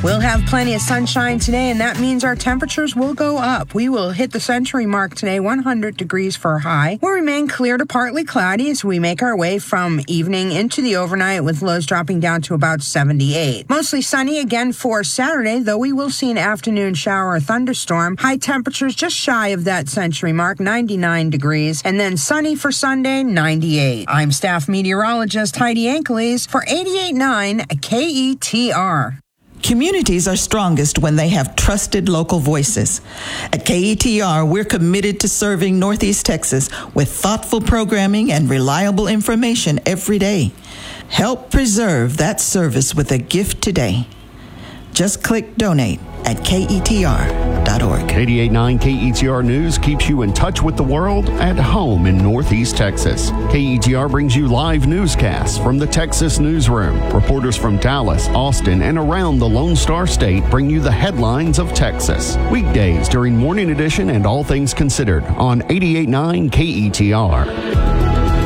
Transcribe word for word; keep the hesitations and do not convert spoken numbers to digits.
We'll have plenty of sunshine today, and that means our temperatures will go up. We will hit the century mark today, one hundred degrees for a high. We'll remain clear to partly cloudy as we make our way from evening into the overnight, with lows dropping down to about seventy-eight. Mostly sunny again for Saturday, though we will see an afternoon shower or thunderstorm. High temperatures just shy of that century mark, ninety-nine degrees. And then sunny for Sunday, ninety-eight. I'm staff meteorologist Heidi Ankeles for eighty-eight point nine K E T R. Communities are strongest when they have trusted local voices. At K E T R, we're committed to serving Northeast Texas with thoughtful programming and reliable information every day. Help preserve that service with a gift today. Just click donate at K E T R dot org. eighty-eight point nine K E T R News keeps you in touch with the world at home in Northeast Texas. K E T R brings you live newscasts from the Texas newsroom. Reporters from Dallas, Austin, and around the Lone Star State bring you the headlines of Texas. Weekdays during Morning Edition and All Things Considered on eighty-eight point nine K E T R.